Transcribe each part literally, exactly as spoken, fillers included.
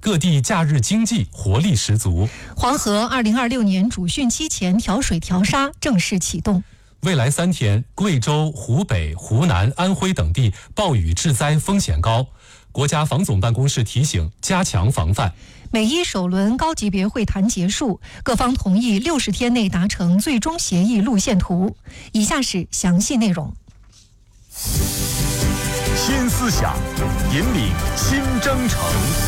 各地假日经济活力十足。 黄河二零二六年主汛期前调水调沙正式启动。 未来三天，贵州、湖北、湖南、安徽等地暴雨致灾风险高，国家防总办公室提醒加强防范。 美伊首轮高级别会谈结束，各方同意六十天内达成最终协议路线图。以下是详细内容。 新思想，引领新征程。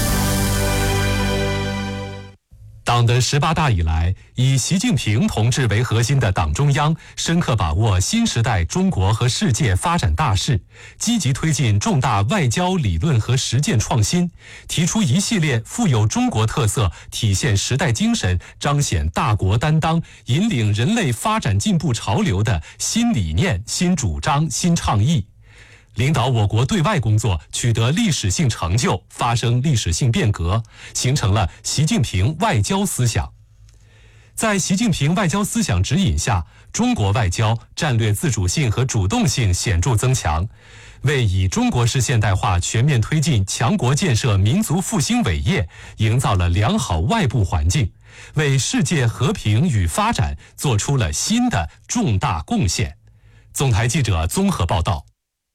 党的十八大以来，以习近平同志为核心的党中央深刻把握新时代中国和世界发展大势，积极推进重大外交理论和实践创新，提出一系列富有中国特色、体现时代精神、彰显大国担当、引领人类发展进步潮流的新理念、新主张、新倡议。领导我国对外工作取得历史性成就，发生历史性变革，形成了习近平外交思想。在习近平外交思想指引下，中国外交战略自主性和主动性显著增强，为以中国式现代化全面推进强国建设民族复兴伟业营造了良好外部环境，为世界和平与发展做出了新的重大贡献。总台记者综合报道。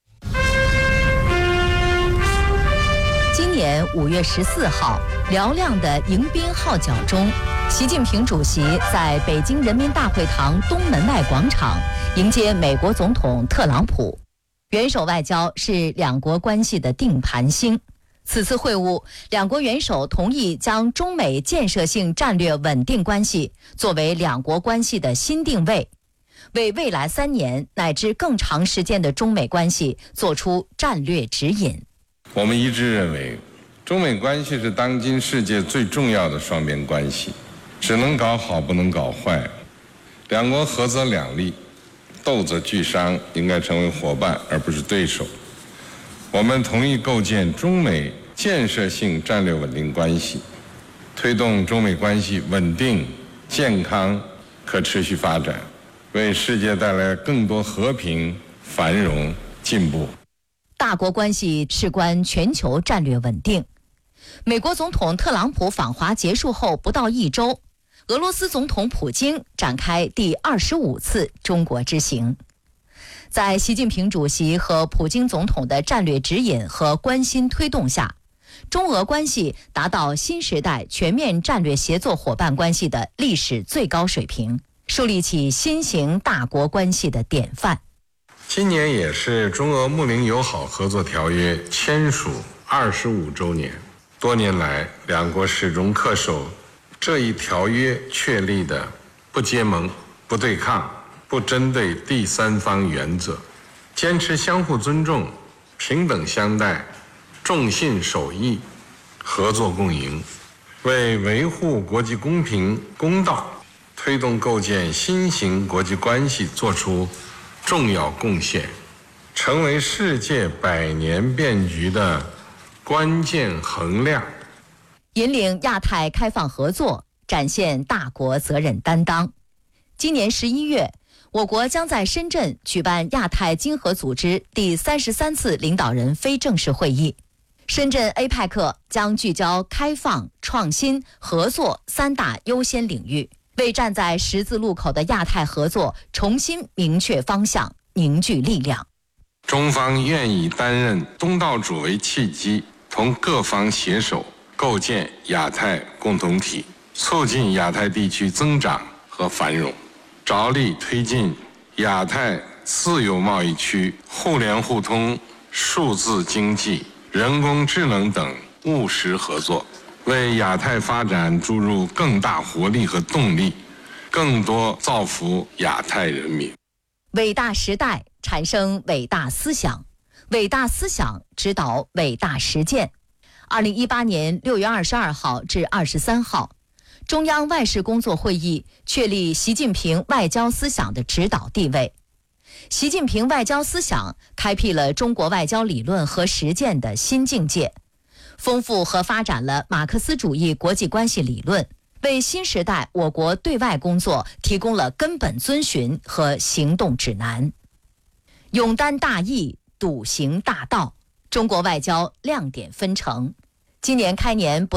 今年五月十四号，嘹亮的迎宾号角中，习近平主席在北京人民大会堂东门外广场迎接美国总统特朗普。元首外交是两国关系的定盘星。此次会晤，两国元首同意将中美建设性战略稳定关系作为两国关系的新定位，为未来三年乃至更长时间的中美关系做出战略指引。 我们一致认为，中美关系是当今世界最重要的双边关系，只能搞好不能搞坏。两国合则两利，斗则俱伤，应该成为伙伴而不是对手。我们同意构建中美建设性战略稳定关系，推动中美关系稳定、健康、可持续发展，为世界带来更多和平、繁荣、进步。 大国关系事关全球战略稳定。美国总统特朗普访华结束后不到一周，俄罗斯总统普京展开第二十五次中国之行。在习近平主席和普京总统的战略指引和关心推动下，中俄关系达到新时代全面战略协作伙伴关系的历史最高水平，树立起新型大国关系的典范。 今年也是中俄睦邻友好合作条约签署二十五周年，多年来两国始终恪守这一条约确立的不结盟、不对抗、不针对第三方原则，坚持相互尊重、平等相待、重信守义、合作共赢，为维护国际公平公道、推动构建新型国际关系做出重要贡献，成为世界百年变局的关键衡量， 引领亚太开放合作，展现大国责任担当。今年十一月，我国将在深圳举办亚太经合组织第三十三次领导人非正式会议。深圳 A P E C 将聚焦开放、创新、合作三大优先领域，为站在十字路口的亚太合作重新明确方向、凝聚力量。 中方愿以担任东道主为契机，同各方携手构建亚太共同体，促进亚太地区增长和繁荣，着力推进亚太自由贸易区互联互通、数字经济、人工智能等务实合作，为亚太发展注入更大活力和动力，更多造福亚太人民。 伟大时代产生伟大思想，伟大思想指导伟大实践。二零一八年六月二十二号至二十三号，中央外事工作会议确立习近平外交思想的指导地位。习近平外交思想开辟了中国外交理论和实践的新境界，丰富和发展了马克思主义国际关系理论，为新时代我国对外工作提供了根本遵循和行动指南。勇担大义，笃行大道，中国外交亮点纷呈。今年开年不